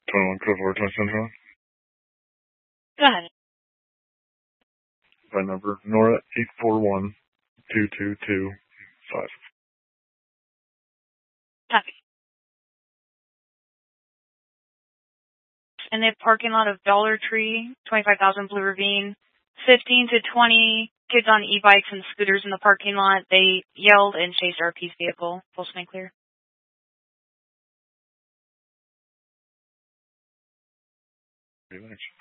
21 Code Word, Central. Go ahead. By number Nora 8412225. Copy. In the parking lot of Dollar Tree, 25,000 Blue Ravine, 15 to 20 kids on e-bikes and scooters in the parking lot. They yelled and chased RP's vehicle. Full swing clear. Very much.